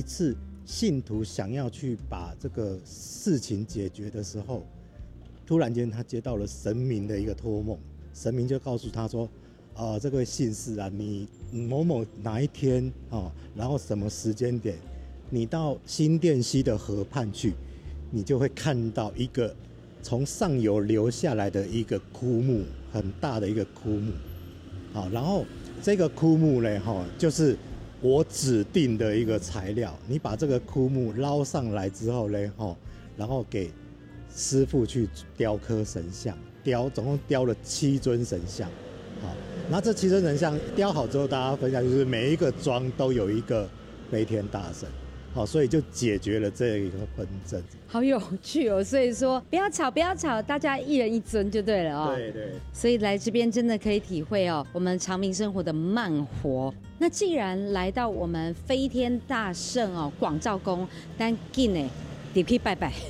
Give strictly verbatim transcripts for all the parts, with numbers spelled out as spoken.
次信徒想要去把这个事情解决的时候，突然间他接到了神明的一个托梦，神明就告诉他说：“啊、呃，这个信士啊，你某某哪一天哦，然后什么时间点，你到新店溪的河畔去，你就会看到一个从上游流下来的一个枯木，很大的一个枯木。好，然后这个枯木呢，哈，就是我指定的一个材料。你把这个枯木捞上来之后呢，哈，然后给师傅去雕刻神像，雕总共雕了七尊神像。好，那这七尊神像雕好之后，大家分享就是每一个庄都有一个飞天大圣。好，所以就解决了这一个纷争。 好有趣哦！所以说不要吵，不要吵，大家一人一尊就对了哦。 对对。 所以来这边真的可以体会哦，我们常民生活的慢活。那既然来到我们飞天大圣哦，广照宫，但紧呢，得去拜拜。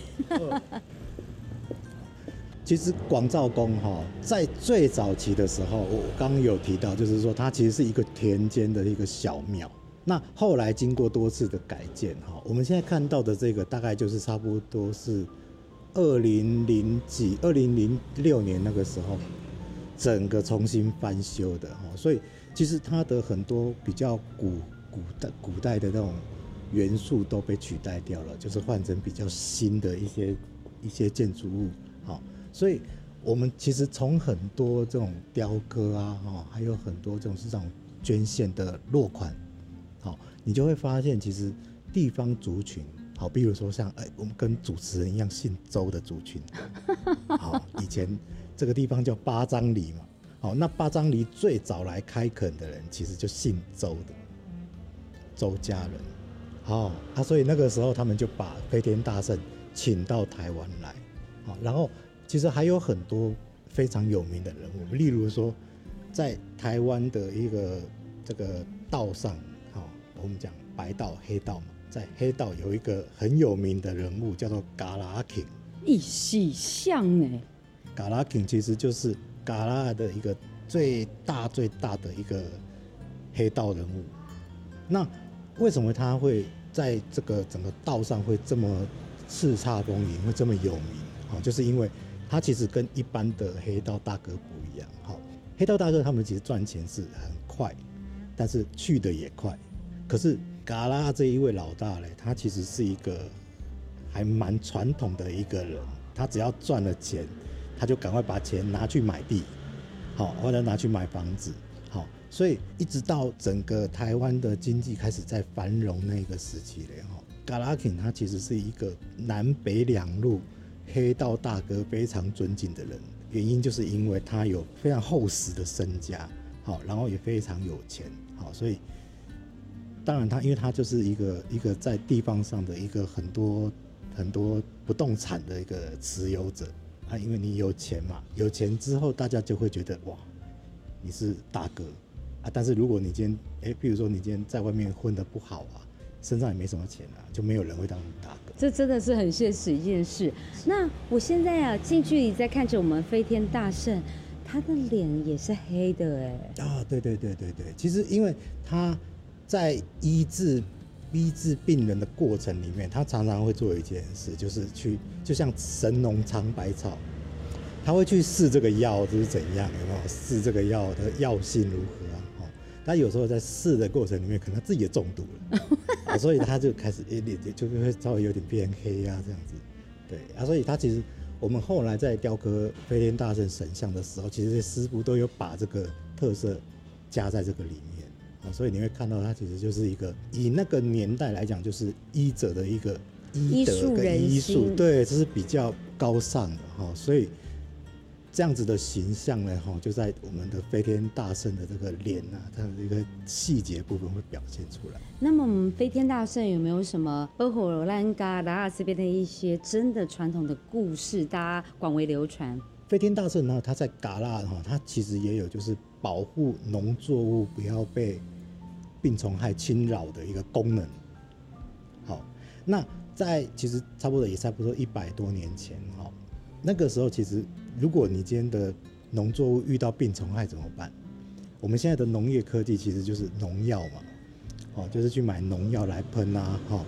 其实广照宫哈，在最早期的时候，我刚刚有提到，就是说它其实是一个田间的一个小庙。那后来经过多次的改建哈，我们现在看到的这个大概就是差不多是二零零几、二零零六年那个时候，整个重新翻修的哈，所以其实它的很多比较古古代古代的那种元素都被取代掉了，就是换成比较新的一些一些建筑物。好，所以我们其实从很多这种雕刻啊，哈，还有很多这种是这种捐献的落款。好，你就会发现，其实地方族群，好，比如说像哎、欸，我们跟主持人一样姓周的族群，好，以前这个地方叫八张犁嘛，好，那八张犁最早来开垦的人，其实就姓周的周家人，好啊，所以那个时候他们就把飞天大圣请到台湾来，好，然后其实还有很多非常有名的人物，例如说在台湾的一个这个道上。我们讲白道黑道嘛，在黑道有一个很有名的人物叫做嘎拉 king， 一喜像呢。 嘎拉 king 其实就是嘎拉的一个最大最大的一个黑道人物。那为什么他会在这个整个道上会这么叱咤风云，会这么有名？好，就是因为他其实跟一般的黑道大哥不一样。好，黑道大哥他们其实赚钱是很快，但是去的也快。可是嘎拉这一位老大嘞，他其实是一个还蛮传统的一个人，他只要赚了钱，他就赶快把钱拿去买地，好，或者拿去买房子，好，所以一直到整个台湾的经济开始在繁荣那个时期嘞，哈，嘎拉 king 他其实是一个南北两路黑道大哥非常尊敬的人，原因就是因为他有非常厚实的身家，好，然后也非常有钱，好，所以。当然他，因为他就是一个一个在地方上的一个很多很多不动产的一个持有者啊，因为你有钱嘛，有钱之后大家就会觉得哇，你是大哥啊。但是如果你今天哎，譬如说你今天在外面混得不好啊，身上也没什么钱啊，就没有人会当你大哥。 这真的是很现实一件事。那我现在啊，近距离在看着我们飞天大圣，他的脸也是黑的哎。 啊，对对对对对，其实因为他。在医治医治病人的过程里面，他常常会做一件事，就是去就像神农尝百草，他会去试这个药这是怎样，有没有试这个药的药性如何啊？哦，他有时候在试的过程里面，可能他自己也中毒了，啊，所以他就开始脸就会稍微有点变黑啊，这样子，对啊，所以他其实我们后来在雕刻飞天大圣神像的时候，其实这师傅都有把这个特色加在这个里面。所以你会看到它其实就是一个以那个年代来讲，就是医者的一个医德跟医术，对，这是比较高尚的哈。所以这样子的形象呢，哈，就在我们的飞天大圣的这个脸啊，它的一个细节部分会表现出来。 那么我们飞天大圣有没有什么包括罗兰嘎达这边的一些真的传统的故事，大家广为流传？ 飞天大圣呢，它在嘎拉哈，它其实也有就是保护农作物不要被病虫害侵扰的一个功能。好，那在其实差不多也差不多一百多年前哈，那个时候其实如果你今天的农作物遇到病虫害怎么办？我们现在的农业科技其实就是农药嘛，哦，就是去买农药来喷啊，哈。